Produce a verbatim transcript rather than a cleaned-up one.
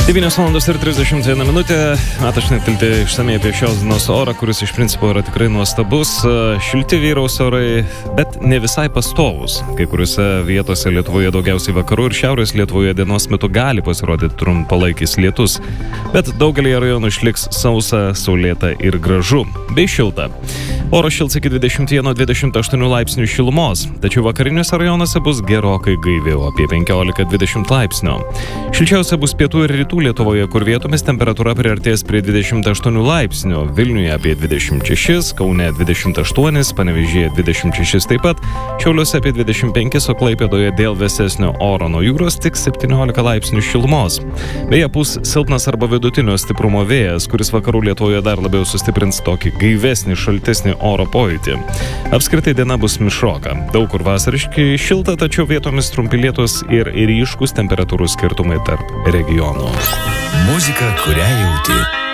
devynios valandos ir trisdešimt viena minutė. Metas šnektelti išsamei apie šios dienos orą, kuris iš principo yra tikrai nuostabus. Šilti vyraus orai, bet ne visai pastovus. Kai kuriuose vietose Lietuvoje daugiausiai vakarų ir šiaurės Lietuvoje dienos metu gali pasirodyti trumpalaikis lietus. Bet daugelį rajonų išliks sausa, saulėta ir gražu, bei šilta. Oras šils iki dvidešimt vieno dvidešimt aštuonių laipsnių šilumos, tačiau vakariniuose rajonuose bus gerokai gaiviau, apie penkiolika dvidešimt laipsnių. Šilčiausia bus pietų ir rytų Lietuvoje, kur vietomis temperatūra priartės prie dvidešimt aštuonių laipsnių, Vilniuje apie dvidešimt šešis, Kaune dvidešimt aštuonis, Panevėžyje dvidešimt šešis taip pat, Šiauliuose apie dvidešimt penkis, o Klaipėdoje dėl vėsesnio oro nuo jūros tik septyniolika laipsnių šilumos. Beje, pūs silpnas arba vidutinio stiprumo vėjas, kuris vakarų Lietuvoje dar labiau sustiprins tokį gaivesnį, šaltesnį oro pojūtį. Apskritai diena bus mišroka. Daug kur vasariškai šilta, tačiau vietomis trumpi lietus ir ryškus temperatūrų skirtumai tarp regionų. Muzika, kurią jauti.